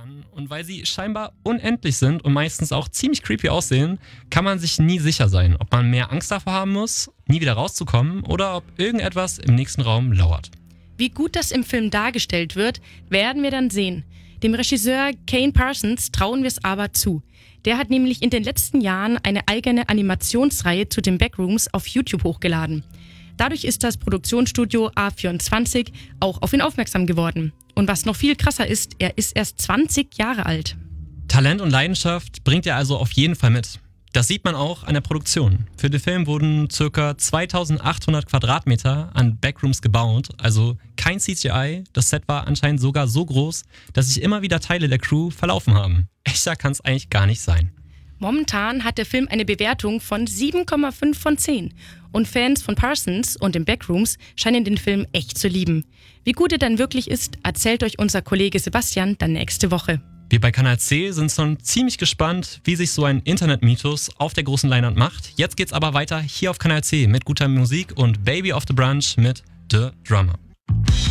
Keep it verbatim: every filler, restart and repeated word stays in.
Monstern. Und weil sie scheinbar unendlich sind und meistens auch ziemlich creepy aussehen, kann man sich nie sicher sein, ob man mehr Angst davor haben muss, nie wieder rauszukommen oder ob irgendetwas im nächsten Raum lauert. Wie gut das im Film dargestellt wird, werden wir dann sehen. Dem Regisseur Kane Parsons trauen wir es aber zu. Der hat nämlich in den letzten Jahren eine eigene Animationsreihe zu den Backrooms auf YouTube hochgeladen. Dadurch ist das Produktionsstudio A vierundzwanzig auch auf ihn aufmerksam geworden. Und was noch viel krasser ist, er ist erst zwanzig Jahre alt. Talent und Leidenschaft bringt er also auf jeden Fall mit. Das sieht man auch an der Produktion. Für den Film wurden ca. zweitausendachthundert Quadratmeter an Backrooms gebaut, also kein C G I. Das Set war anscheinend sogar so groß, dass sich immer wieder Teile der Crew verlaufen haben. Echter kann es eigentlich gar nicht sein. Momentan hat der Film eine Bewertung von sieben Komma fünf von zehn. Und Fans von Parsons und den Backrooms scheinen den Film echt zu lieben. Wie gut er dann wirklich ist, erzählt euch unser Kollege Sebastian dann nächste Woche. Wir bei Kanal C sind schon ziemlich gespannt, wie sich so ein Internet-Mythos auf der großen Leinwand macht. Jetzt geht's aber weiter hier auf Kanal C mit guter Musik und Baby of the Brunch mit The Drummer.